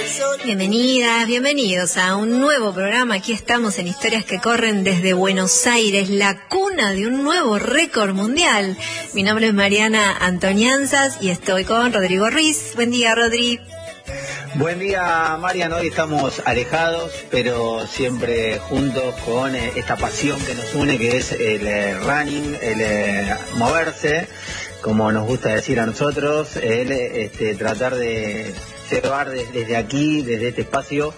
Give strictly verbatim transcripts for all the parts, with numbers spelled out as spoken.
Bienvenidas, bienvenidos a un nuevo programa. Aquí estamos en Historias que corren desde Buenos Aires, la cuna de un nuevo récord mundial. Mi nombre es Mariana Antonianzas y estoy con Rodrigo Ruiz. Buen día, Rodri. Buen día, Mariano. Hoy estamos alejados, pero siempre juntos con eh, esta pasión que nos une, que es el eh, running, el eh, moverse, como nos gusta decir a nosotros, el este, tratar de llevar desde, desde aquí, desde este espacio,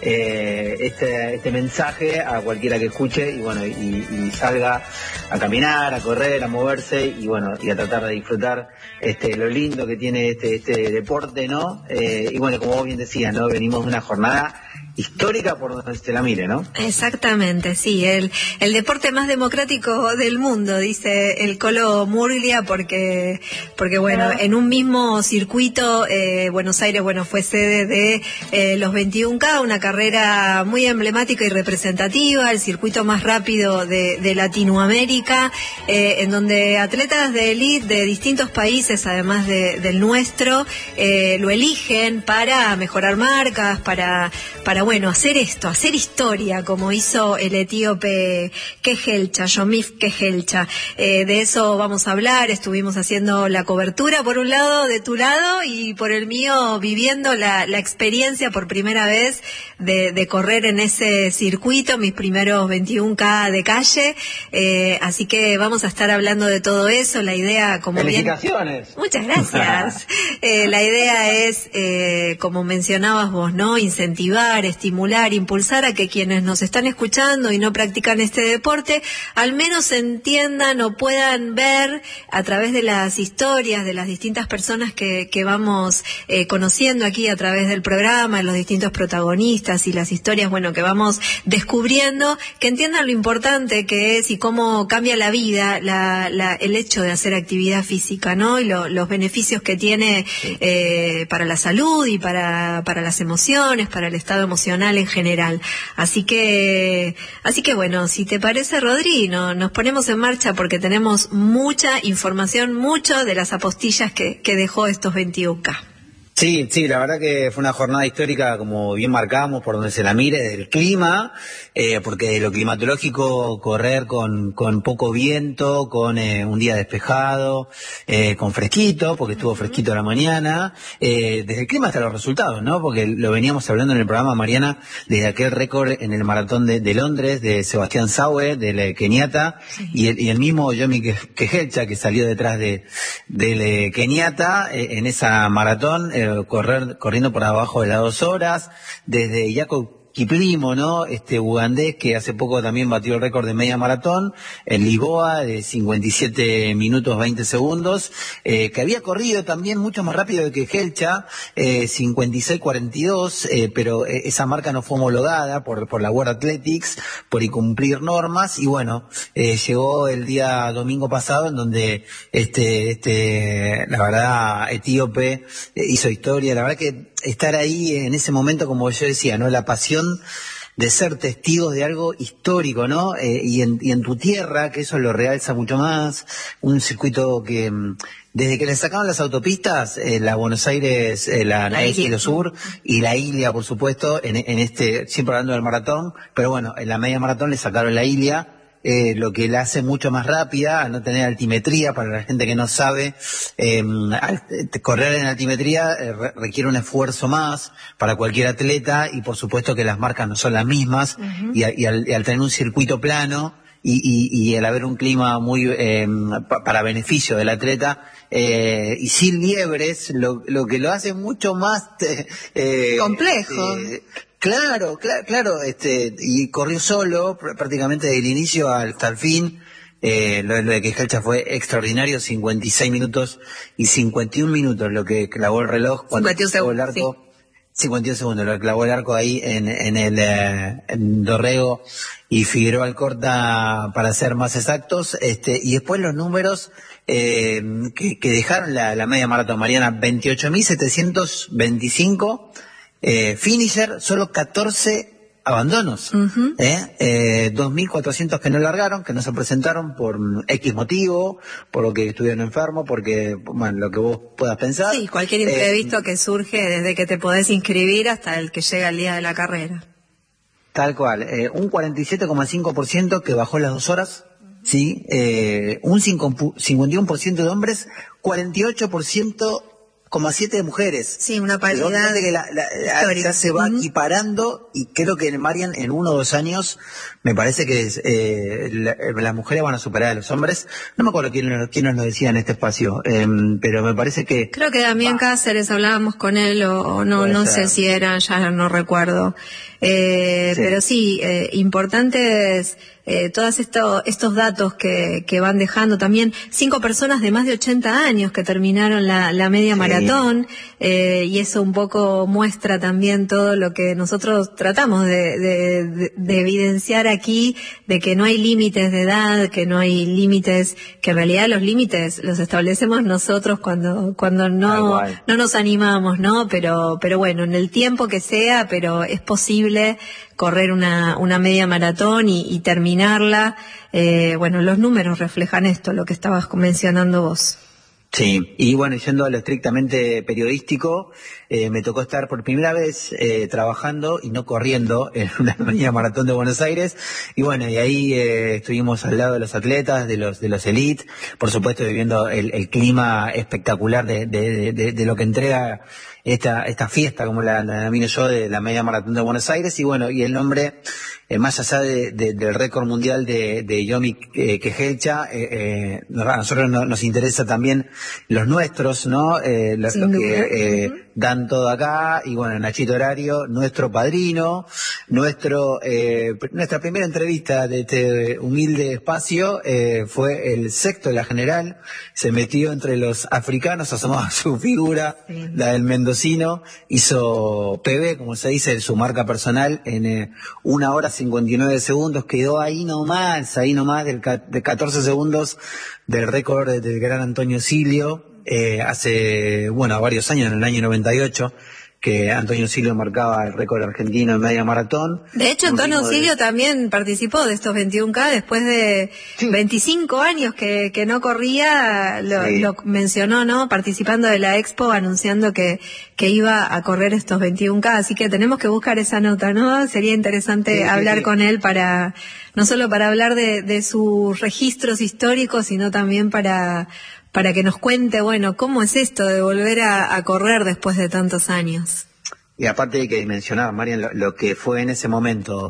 eh, este, este mensaje a cualquiera que escuche y bueno y, y salga a caminar, a correr, a moverse y bueno y a tratar de disfrutar este lo lindo que tiene este este deporte, ¿no? Eh, y bueno, como vos bien decías, ¿no? Venimos de una jornada histórica por donde se la mire, ¿no? Exactamente, sí, el, el deporte más democrático del mundo, dice el Colo Murglia, porque, porque bueno, en un mismo circuito, eh, Buenos Aires, bueno, fue sede de eh, los veintiún K, una carrera muy emblemática y representativa, el circuito más rápido de, de Latinoamérica, eh, en donde atletas de élite de distintos países, además de, del nuestro, eh, lo eligen para mejorar marcas, para, para bueno, hacer esto, hacer historia, como hizo el etíope Kehelcha, Yomif Kehelcha. Eh, de eso vamos a hablar. Estuvimos haciendo la cobertura, por un lado, de tu lado, y por el mío, viviendo la, la experiencia por primera vez de, de correr en ese circuito, mis primeros veintiún K de calle. Eh, así que vamos a estar hablando de todo eso. La idea, como ¡Felicitaciones! Bien... Muchas gracias. eh, la idea es, eh, como mencionabas vos, ¿no? Incentivar, estimular, impulsar a que quienes nos están escuchando y no practican este deporte, al menos entiendan o puedan ver a través de las historias de las distintas personas que, que vamos eh, conociendo aquí a través del programa, los distintos protagonistas y las historias, bueno, que vamos descubriendo, que entiendan lo importante que es y cómo cambia la vida la, la, el hecho de hacer actividad física, ¿no? Y lo, los beneficios que tiene eh, para la salud y para, para las emociones, para el estado emocional en general. Así que, así que bueno, si te parece, Rodri, no, nos ponemos en marcha porque tenemos mucha información, mucho de las apostillas que, que dejó estos veintiún K. Sí, sí, la verdad que fue una jornada histórica, como bien marcamos, por donde se la mire, del clima, eh, porque de lo climatológico, correr con, con poco viento, con eh, un día despejado, eh, con fresquito, porque estuvo fresquito la mañana, eh, desde el clima hasta los resultados, ¿no? Porque lo veníamos hablando en el programa, Mariana, desde aquel récord en el maratón de, de Londres, de Sebastián Saue, del Keniata, sí. y, el, y el mismo Yomi Kehelcha, que salió detrás de del Keniata, eh, en esa maratón, eh, correr corriendo por abajo de las dos horas, desde Jacob Kiplimo, ¿no? Este ugandés que hace poco también batió el récord de media maratón en Lisboa de cincuenta y siete minutos veinte segundos, eh, que había corrido también mucho más rápido que Kehelcha, eh, cincuenta y seis cuarenta y dos, eh, pero eh, esa marca no fue homologada por, por la World Athletics, por incumplir normas, y bueno, eh, llegó el día domingo pasado en donde este, este, la verdad, etíope eh, hizo historia. La verdad que estar ahí en ese momento, como yo decía, ¿no? La pasión de ser testigos de algo histórico, ¿no? Eh, y, en, y en tu tierra, que eso lo realza mucho más, un circuito que desde que le sacaban las autopistas, eh, la Buenos Aires, eh, la, la Estilo Sur y la Ilia, por supuesto, en, en este, siempre hablando del maratón, pero bueno, en la media maratón le sacaron la Ilia, Eh, lo que la hace mucho más rápida, a no tener altimetría. Para la gente que no sabe, eh, correr en altimetría eh, requiere un esfuerzo más para cualquier atleta, y por supuesto que las marcas no son las mismas, uh-huh. y, y, al, y al tener un circuito plano y, y, y al haber un clima muy eh, pa, para beneficio del atleta, eh, y sin liebres, lo, lo que lo hace mucho más eh, complejo. Eh, Claro, claro, claro, este, y corrió solo prácticamente desde el inicio hasta el fin. Eh, lo, lo de Kehelcha fue extraordinario, cincuenta y seis minutos y cincuenta y un minutos lo que clavó el reloj cuando clavó el arco. Sí. cincuenta y un segundos, lo que clavó el arco ahí en, en el eh, en Dorrego y Figueroa Alcorta, para ser más exactos. Este, y después los números eh, que, que dejaron la, la media maratón, Mariana: veintiocho mil setecientos veinticinco. Eh, finisher, solo catorce abandonos, uh-huh. ¿eh? Eh, dos mil cuatrocientos que no largaron, que no se presentaron por X motivo, por lo que estuvieron enfermos, porque, bueno, lo que vos puedas pensar. Sí, cualquier imprevisto eh, que surge desde que te podés inscribir hasta el que llega el día de la carrera. Tal cual, eh, un cuarenta y siete coma cinco por ciento que bajó las dos horas, sí, eh, un cincuenta y uno por ciento de hombres, cuarenta y ocho por ciento como siete de mujeres. Sí, una paridad que la, la, la, ya se va uh-huh. equiparando, y creo que, Marian, en uno o dos años me parece que eh, la, las mujeres van a superar a los hombres. No me acuerdo quién, quién nos lo decía en este espacio, eh, pero me parece que... Creo que Damián Cáceres, hablábamos con él, o, o no no ser. sé si era, ya no recuerdo. Eh, sí. Pero sí, eh, importantes eh, todos esto, estos datos que, que van dejando también. Cinco personas de más de ochenta años que terminaron la, la media sí. maratón, eh, y eso un poco muestra también todo lo que nosotros tratamos de, de, de, de evidenciar aquí, de que no hay límites de edad, que no hay límites, que en realidad los límites los establecemos nosotros cuando cuando no ah, no nos animamos, ¿no? Pero pero bueno, en el tiempo que sea, pero es posible correr una, una media maratón y, y terminarla. Eh, bueno, los números reflejan esto, lo que estabas mencionando vos. Sí, y bueno, yendo a lo estrictamente periodístico, eh, me tocó estar por primera vez eh, trabajando y no corriendo en una media maratón de Buenos Aires, y bueno, y ahí eh, estuvimos al lado de los atletas, de los de los elite, por supuesto viviendo el, el clima espectacular de, de, de, de lo que entrega esta esta fiesta, como la denomino yo, de la media maratón de Buenos Aires. Y bueno, y el nombre, eh, más allá de, de, del récord mundial de, de Yomi eh, Kejelcha, eh, eh, a nosotros no, nos interesa también los nuestros, ¿no? Eh, los, los que eh, dan todo acá. Y bueno, Nachito Horario, nuestro padrino, nuestro eh, nuestra primera entrevista de este humilde espacio eh, fue el sexto de la general. Se metió entre los africanos, asomaba su figura, sí. la del mendocino, hizo P B, como se dice, su marca personal, en eh, una hora cincuenta y nueve segundos, quedó ahí nomás, ahí nomás del, de catorce segundos del récord del gran Antonio Silio, eh, hace, bueno, varios años, en el año noventa y ocho, que Antonio Silio marcaba el récord argentino en media maratón. De hecho, Antonio Silio de... también participó de estos veintiún K después de sí. veinticinco años que, que no corría, lo, sí. lo mencionó, ¿no? Participando de la Expo, anunciando que, que iba a correr estos veintiún K, así que tenemos que buscar esa nota, ¿no? Sería interesante sí, hablar sí, sí. con él para, no solo para hablar de, de sus registros históricos, sino también para... para que nos cuente, bueno, cómo es esto de volver a, a correr después de tantos años. Y aparte hay que mencionar, Marian, lo, lo que fue en ese momento,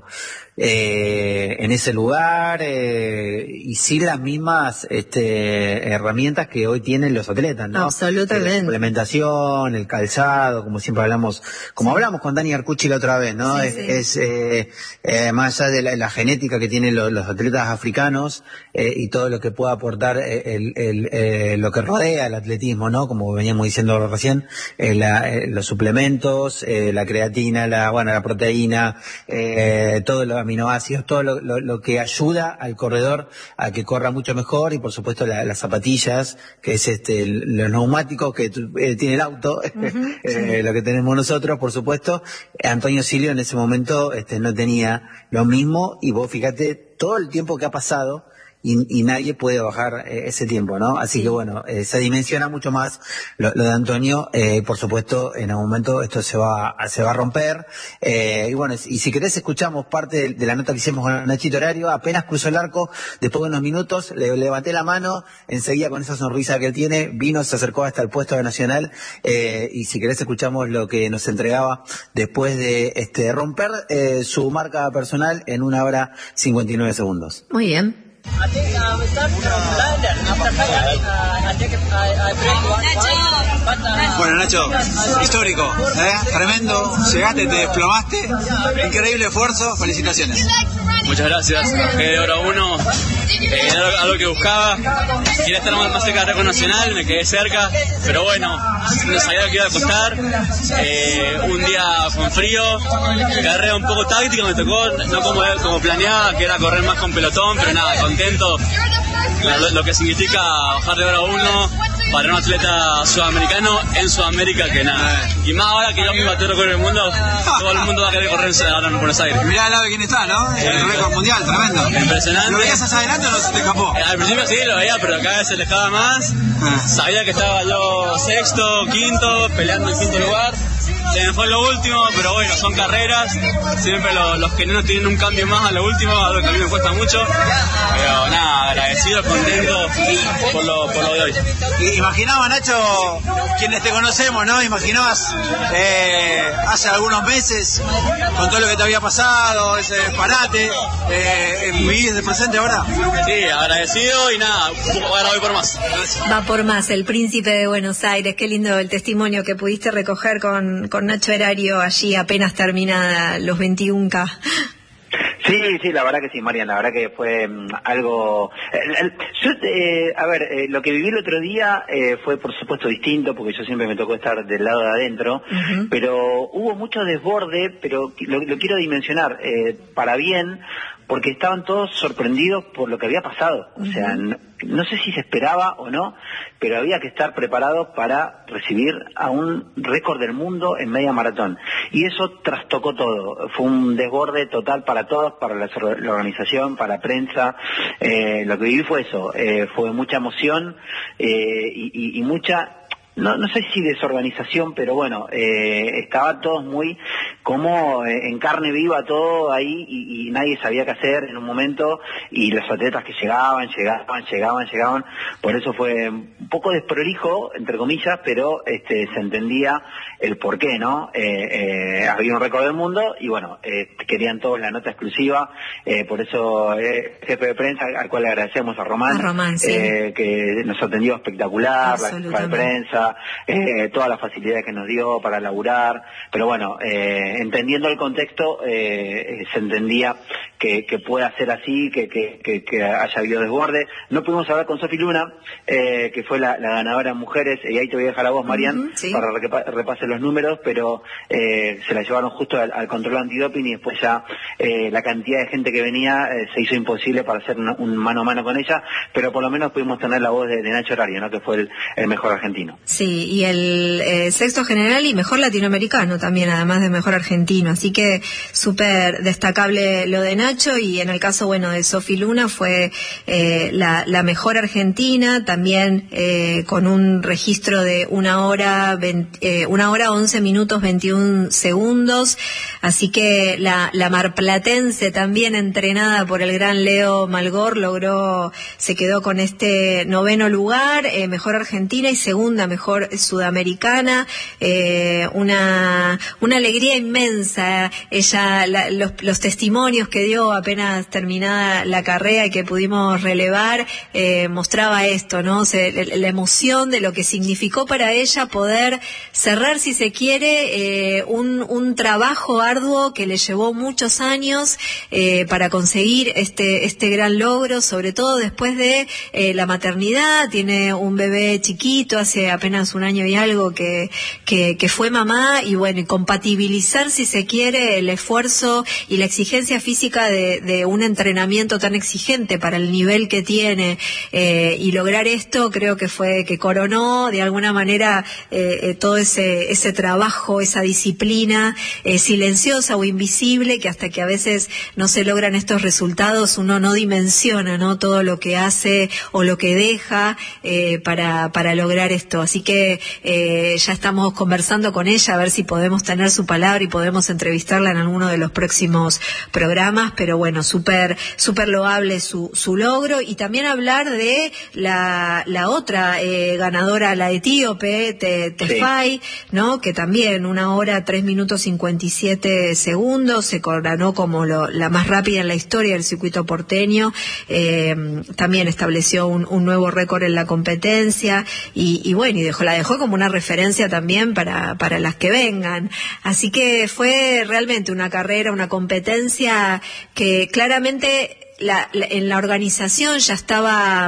eh, en ese lugar, eh, y sin las mismas este, herramientas que hoy tienen los atletas, ¿no? Absolutamente. La suplementación, el calzado, como siempre hablamos, como sí. hablamos con Dani Arcucci la otra vez, ¿no? Sí, es, sí. es eh, eh, más allá de la, la genética que tienen los, los atletas africanos, eh, y todo lo que pueda aportar el, el, el, lo que rodea el atletismo, ¿no? Como veníamos diciendo recién, eh, la, eh, los suplementos, eh, la creatina, la, bueno, la proteína, eh, todo lo aminoácidos, todo lo, lo, lo que ayuda al corredor a que corra mucho mejor, y por supuesto la, las zapatillas, que es este el, los neumáticos que eh, tiene el auto, uh-huh, eh, sí. lo que tenemos nosotros, por supuesto. Antonio Silio en ese momento este no tenía lo mismo, y vos fíjate todo el tiempo que ha pasado, Y, y nadie puede bajar eh, ese tiempo, ¿no? Así sí. que bueno, eh, se dimensiona mucho más lo, lo de Antonio, eh, por supuesto, en algún momento esto se va a, se va a romper, eh, y bueno, y si querés escuchamos parte de, de la nota que hicimos con Nachito Horario. Apenas cruzó el arco, después de unos minutos, le levanté la mano, enseguida con esa sonrisa que él tiene, vino, se acercó hasta el puesto de Nacional, eh, y si querés escuchamos lo que nos entregaba después de este romper eh, su marca personal en una hora cincuenta y nueve segundos. Muy bien. I think uh, we start from London. After that, uh, I take it, I, I break one, one. But, uh, bueno, Nacho, histórico, ¿eh? Tremendo, llegaste, te desplomaste, increíble esfuerzo, felicitaciones. Muchas gracias, quedé de hora uno, eh, era algo que buscaba, quería estar más, más cerca del récord nacional, me quedé cerca, pero bueno, no sabía que iba a costar, eh, un día con frío, carrera un poco táctica, me tocó, no como, como planeaba, que era correr más con pelotón, pero nada, contento, lo, lo que significa bajar de hora uno, para un atleta sudamericano en Sudamérica que nada. Y más ahora que yo mismo bateo récord del mundo, todo el mundo va a querer correr ahora en Buenos Aires. Mirá al lado de quién está, ¿no? El Eh, récord mundial, tremendo. Impresionante. ¿Lo veías hacia adelante o no se te escapó? Eh, Al principio sí lo veía, pero cada vez se alejaba más. Sabía que estaba yo sexto, quinto, peleando en quinto lugar. Se me fue lo último, pero bueno, son carreras. Siempre lo, los que no tienen un cambio más a lo último, algo que a mí me cuesta mucho. Pero nada, agradecido, contento por lo, por lo de hoy. Y imaginaba, Nacho, quienes te conocemos, ¿no? Imaginabas eh, hace algunos meses, con todo lo que te había pasado, ese parate, eh, ¿vivís de presente ahora? Sí, agradecido y nada, ahora voy por más. Gracias. Va por más, el príncipe de Buenos Aires. Qué lindo el testimonio que pudiste recoger con, con Nacho Erario allí apenas terminada los veintiún K. Sí, sí, la verdad que sí, Marian, la verdad que fue um, algo... Eh, el, yo, eh, a ver, eh, lo que viví el otro día eh, fue por supuesto distinto, porque yo siempre me tocó estar del lado de adentro, uh-huh. pero hubo mucho desborde, pero lo, lo quiero dimensionar eh, para bien, porque estaban todos sorprendidos por lo que había pasado. O sea, no, no sé si se esperaba o no, pero había que estar preparado para recibir a un récord del mundo en media maratón. Y eso trastocó todo. Fue un desborde total para todos, para la, la organización, para la prensa. Eh, lo que viví fue eso. Eh, fue mucha emoción eh, y, y, y mucha... No, no sé si desorganización, pero bueno, eh, estaba todos muy como eh, en carne viva todo ahí y, y nadie sabía qué hacer en un momento y los atletas que llegaban, llegaban, llegaban, llegaban. Por eso fue un poco desprolijo, entre comillas, pero este se entendía el porqué, ¿no? Eh, eh, había un récord del mundo y bueno, eh, querían todos la nota exclusiva, eh, por eso eh, jefe de prensa, al cual le agradecemos a Román, a Román sí. eh, que nos atendió espectacular, la jefa de prensa, Eh, todas las facilidades que nos dio para laburar, pero bueno, eh, entendiendo el contexto, eh, se entendía que, que pueda ser así, que, que, que, que haya habido desborde. No pudimos hablar con Sofi Luna, eh, que fue la, la ganadora en mujeres, y ahí te voy a dejar a vos, Marian, uh-huh, sí. para que repase los números, pero eh, se la llevaron justo al, al control antidoping y después ya eh, la cantidad de gente que venía eh, se hizo imposible para hacer una, un mano a mano con ella, pero por lo menos pudimos tener la voz de, de Nacho Erario, ¿no? Que fue el, el mejor argentino. Sí, y el eh, sexto general y mejor latinoamericano también, además de mejor argentino, así que súper destacable lo de Nacho. Y en el caso, bueno, de Sofi Luna fue eh, la, la mejor argentina, también eh, con un registro de una hora, veinte, eh, una hora once minutos veintiún segundos, así que la, la marplatense también entrenada por el gran Leo Malgor logró, se quedó con este noveno lugar, eh, mejor argentina y segunda mejor sudamericana, eh, una una alegría inmensa. Ella, la, los, los testimonios que dio apenas terminada la carrera y que pudimos relevar, eh, mostraba esto, ¿no? Se, la, la emoción de lo que significó para ella poder cerrar, si se quiere, eh, un, un trabajo arduo que le llevó muchos años eh, para conseguir este, este gran logro, sobre todo después de eh, la maternidad. Tiene un bebé chiquito, hace apenas un año y algo que, que, que fue mamá, y bueno, y compatibilizar, si se quiere, el esfuerzo y la exigencia física de, de un entrenamiento tan exigente para el nivel que tiene, eh, y lograr esto, creo que fue que coronó de alguna manera eh, eh, todo ese, ese trabajo, esa disciplina eh, silenciosa o invisible, que hasta que a veces no se logran estos resultados uno no dimensiona, ¿no? Todo lo que hace o lo que deja eh, para, para lograr esto. Así que eh, ya estamos conversando con ella a ver si podemos tener su palabra y podemos entrevistarla en alguno de los próximos programas, pero bueno, súper súper loable su, su logro. Y también hablar de la, la otra eh, ganadora, la etíope, Te, Tefay, sí. ¿no? Que también una hora, tres minutos cincuenta y siete segundos, se coronó como lo, la más rápida en la historia del circuito porteño, eh, también estableció un, un nuevo récord en la competencia, y, y bueno, y dejó, la dejó como una referencia también para, para las que vengan. Así que fue realmente una carrera, una competencia que claramente La, la, en la organización ya estaba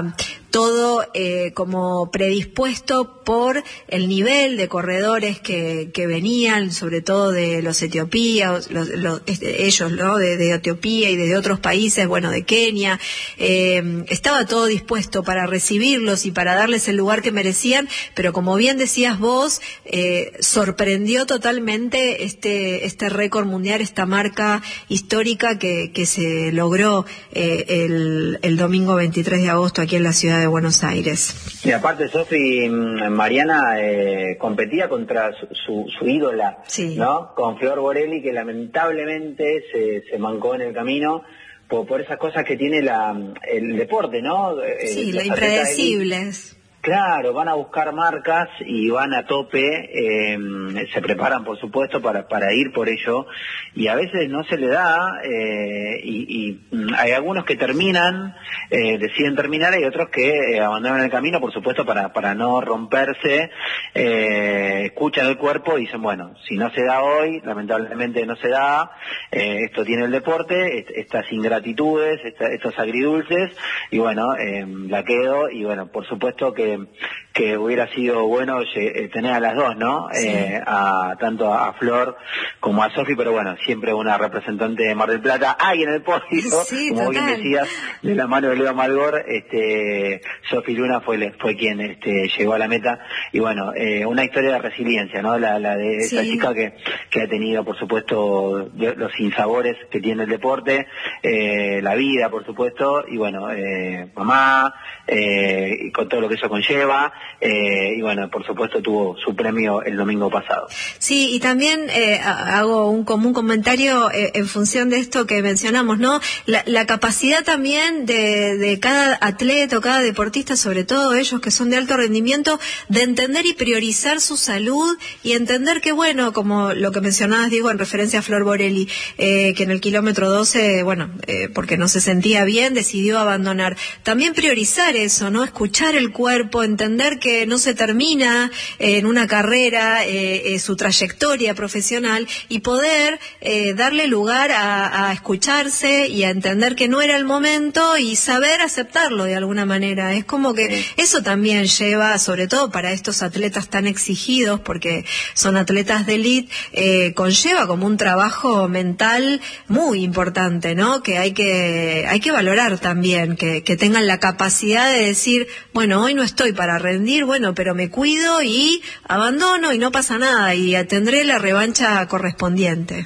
todo eh, como predispuesto por el nivel de corredores que, que venían, sobre todo de los etiopías, los, los, este, ellos, ¿no? De, de Etiopía y de, de otros países, bueno, de Kenia. Eh, estaba todo dispuesto para recibirlos y para darles el lugar que merecían, pero como bien decías vos, eh, sorprendió totalmente este este récord mundial, esta marca histórica que, que se logró eh, el, el domingo veintitrés de agosto aquí en la ciudad de Buenos Aires. Y aparte, Sofi, Mariana eh, competía contra su, su, su ídola, sí, ¿no? Con Flor Borelli, que lamentablemente se, se mancó en el camino por, por esas cosas que tiene la, el deporte, ¿no? Sí, lo impredecibles. Claro, van a buscar marcas y van a tope, eh, se preparan por supuesto para, para ir por ello, y a veces no se le da, eh, y, y hay algunos que terminan, eh, deciden terminar, y otros que eh, abandonan el camino, por supuesto para, para no romperse, eh, escuchan el cuerpo y dicen, bueno, si no se da hoy, lamentablemente no se da, eh, esto tiene el deporte, est estas ingratitudes, esta, estos agridulces, y bueno, eh, la quedo, y bueno, por supuesto que que hubiera sido bueno eh, tener a las dos, ¿no? Sí. Eh, a, tanto a Flor como a Sofi, pero bueno, siempre una representante de Mar del Plata. Hay en el podio, sí, como total. Bien decías, de la mano de Leo Malgor, este, Sofi Luna fue fue quien este, llegó a la meta, y bueno, eh, una historia de resiliencia, ¿no? La, la de esa sí. chica que, que ha tenido, por supuesto, los sinsabores que tiene el deporte, eh, la vida, por supuesto, y bueno, eh, mamá, eh, y con todo lo que eso conlleva, eh, y bueno, por supuesto tuvo su premio el domingo pasado. Sí, y también eh, hago un común comentario eh, en función de esto que mencionamos, ¿no? La, la capacidad también de, de cada atleta o cada deportista, sobre todo ellos que son de alto rendimiento, de entender y priorizar su salud y entender que, bueno, como lo que mencionabas, digo, en referencia a Flor Borelli, eh, que en el kilómetro doce, bueno, eh, porque no se sentía bien, decidió abandonar. También priorizar eso, ¿no? Escuchar el cuerpo, entender que no se termina eh, en una carrera eh, eh, su trayectoria profesional, y poder eh, darle lugar a, a escucharse y a entender que no era el momento y saber aceptarlo de alguna manera. Es como que eso también lleva, sobre todo para estos atletas tan exigidos, porque son atletas de élite, eh, conlleva como un trabajo mental muy importante, ¿no? Que hay que hay que valorar también, que, que tengan la capacidad de decir, bueno, hoy no estoy para rendir, bueno, pero me cuido y abandono y no pasa nada, y tendré la revancha correspondiente.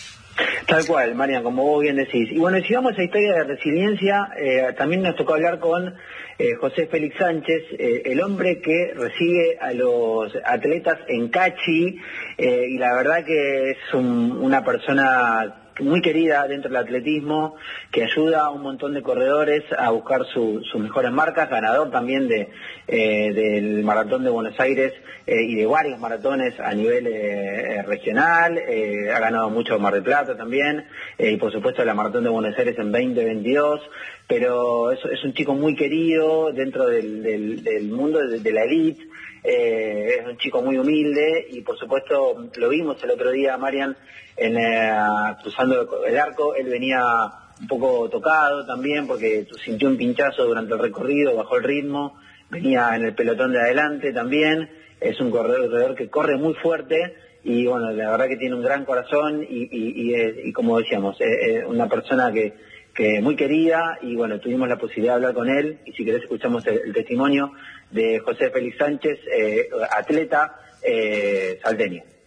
Tal cual, Marian, como vos bien decís. Y bueno, si vamos a historia de resiliencia, eh, también nos tocó hablar con eh, José Félix Sánchez, eh, el hombre que recibe a los atletas en Cachi, eh, y la verdad que es un, una persona muy querida dentro del atletismo, que ayuda a un montón de corredores a buscar su, sus mejores marcas, ganador también de eh, del Maratón de Buenos Aires eh, y de varios maratones a nivel eh, regional, eh, ha ganado mucho Mar del Plata también, eh, y por supuesto la Maratón de Buenos Aires en veinte veintidós, pero es, es un chico muy querido dentro del, del, del mundo de, de la elite. Eh, es un chico muy humilde, y por supuesto lo vimos el otro día, Marian, en, eh, cruzando el arco. Él venía un poco tocado también porque sintió un pinchazo durante el recorrido, bajó el ritmo, venía en el pelotón de adelante también. Es un corredor, corredor que corre muy fuerte, y bueno, la verdad que tiene un gran corazón, y, y, y, y como decíamos, es una persona que que muy querida, y bueno, tuvimos la posibilidad de hablar con él, y si querés escuchamos el, el testimonio de José Félix Sánchez, eh, atleta eh, salteño.